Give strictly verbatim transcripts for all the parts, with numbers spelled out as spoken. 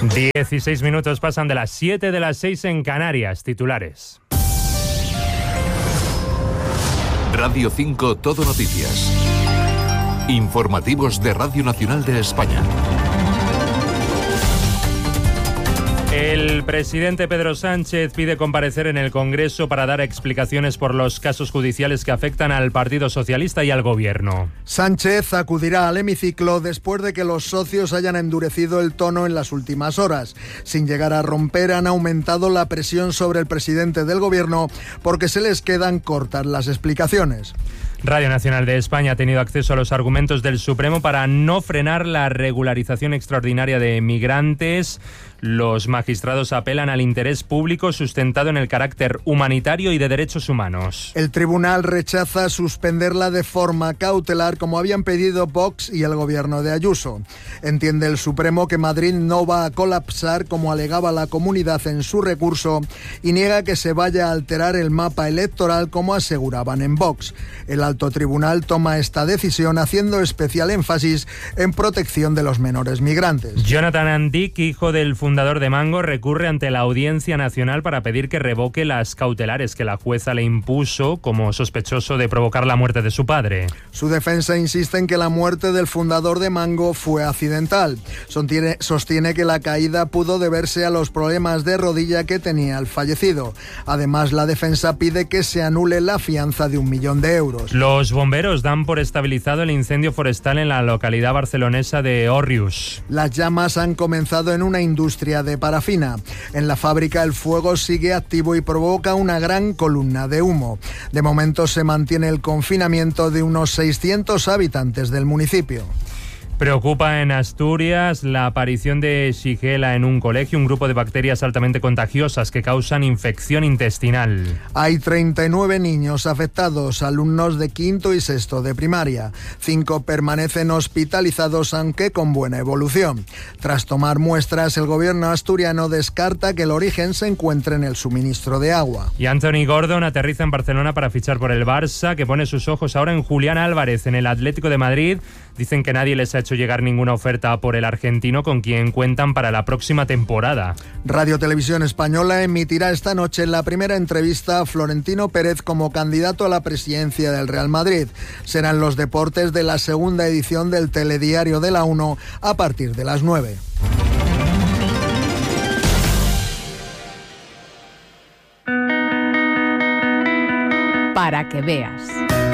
dieciséis minutos pasan de las siete de las seis en Canarias. Titulares. Radio cinco Todo Noticias. Informativos de Radio Nacional de España. El presidente Pedro Sánchez pide comparecer en el Congreso para dar explicaciones por los casos judiciales que afectan al Partido Socialista y al Gobierno. Sánchez acudirá al hemiciclo después de que los socios hayan endurecido el tono en las últimas horas. Sin llegar a romper, han aumentado la presión sobre el presidente del Gobierno porque se les quedan cortas las explicaciones. Radio Nacional de España ha tenido acceso a los argumentos del Supremo para no frenar la regularización extraordinaria de migrantes. Los magistrados apelan al interés público sustentado en el carácter humanitario y de derechos humanos. El tribunal rechaza suspenderla de forma cautelar, como habían pedido Vox y el gobierno de Ayuso. Entiende el Supremo que Madrid no va a colapsar, como alegaba la comunidad en su recurso, y niega que se vaya a alterar el mapa electoral, como aseguraban en Vox. El alto tribunal toma esta decisión haciendo especial énfasis en protección de los menores migrantes. Jonathan Andic, hijo del fundador de Mango, recurre ante la Audiencia Nacional para pedir que revoque las cautelares que la jueza le impuso como sospechoso de provocar la muerte de su padre. Su defensa insiste en que la muerte del fundador de Mango fue accidental. Sostiene, sostiene que la caída pudo deberse a los problemas de rodilla que tenía el fallecido. Además, la defensa pide que se anule la fianza de un millón de euros. Los bomberos dan por estabilizado el incendio forestal en la localidad barcelonesa de Òrrius. Las llamas han comenzado en una industria de parafina. En la fábrica el fuego sigue activo y provoca una gran columna de humo. De momento se mantiene el confinamiento de unos seiscientos habitantes del municipio. Preocupa en Asturias la aparición de Shigella en un colegio, un grupo de bacterias altamente contagiosas que causan infección intestinal. Hay treinta y nueve niños afectados, alumnos de quinto y sexto de primaria. Cinco permanecen hospitalizados, aunque con buena evolución. Tras tomar muestras, el gobierno asturiano descarta que el origen se encuentre en el suministro de agua. Y Anthony Gordon aterriza en Barcelona para fichar por el Barça, que pone sus ojos ahora en Julián Álvarez, en el Atlético de Madrid. Dicen que nadie les ha hecho llegar ninguna oferta por el argentino, con quien cuentan para la próxima temporada. Radio Televisión Española emitirá esta noche la primera entrevista a Florentino Pérez como candidato a la presidencia del Real Madrid. Serán los deportes de la segunda edición del Telediario de la uno a partir de las nueve. Para que veas.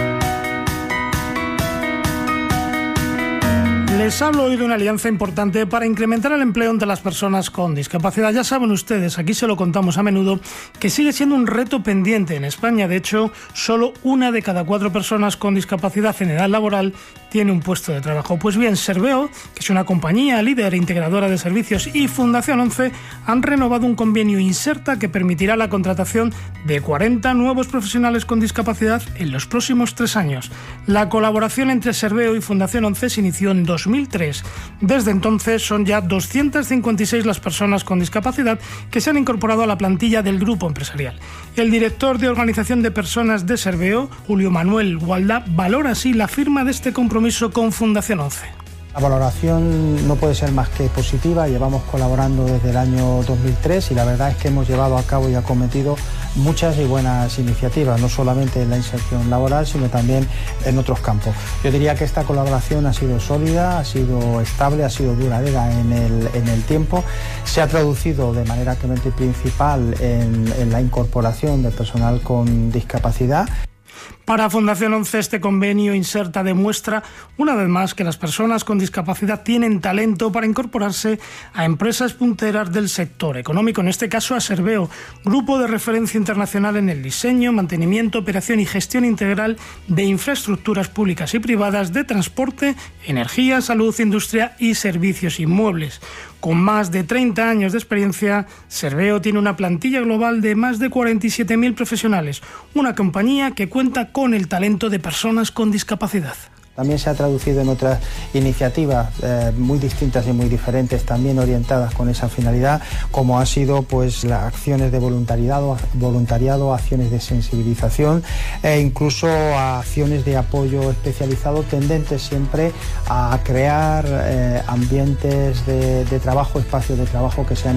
Les hablo hoy de una alianza importante para incrementar el empleo entre las personas con discapacidad. Ya saben ustedes, aquí se lo contamos a menudo, que sigue siendo un reto pendiente en España. De hecho, solo una de cada cuatro personas con discapacidad en edad laboral tiene un puesto de trabajo. Pues bien, Serveo, que es una compañía líder e integradora de servicios, y Fundación once han renovado un convenio Inserta que permitirá la contratación de cuarenta nuevos profesionales con discapacidad en los próximos tres años. La colaboración entre Serveo y Fundación once se inició en dos mil tres. Desde entonces son ya doscientas cincuenta y seis las personas con discapacidad que se han incorporado a la plantilla del grupo empresarial. El director de Organización de Personas de Serveo, Julio Manuel Gualda, valora así la firma de este compromiso con Fundación once. La valoración no puede ser más que positiva. Llevamos colaborando desde el año dos mil tres y la verdad es que hemos llevado a cabo y acometido muchas y buenas iniciativas, no solamente en la inserción laboral, sino también en otros campos. Yo diría que esta colaboración ha sido sólida, ha sido estable, ha sido duradera en el, en el tiempo. Se ha traducido de manera claramente principal en, en la incorporación de personal con discapacidad. Para Fundación once, este convenio Inserta demuestra una vez más que las personas con discapacidad tienen talento para incorporarse a empresas punteras del sector económico, en este caso a Serveo, grupo de referencia internacional en el diseño, mantenimiento, operación y gestión integral de infraestructuras públicas y privadas de transporte, energía, salud, industria y servicios inmuebles. Con más de treinta años de experiencia, Serveo tiene una plantilla global de más de cuarenta y siete mil profesionales, una compañía que cuenta con el talento de personas con discapacidad. También se ha traducido en otras iniciativas eh, muy distintas y muy diferentes, también orientadas con esa finalidad, como ha sido pues las acciones de voluntariado, voluntariado, acciones de sensibilización e incluso a acciones de apoyo especializado tendentes siempre a crear eh, ambientes de, de trabajo, espacios de trabajo que sean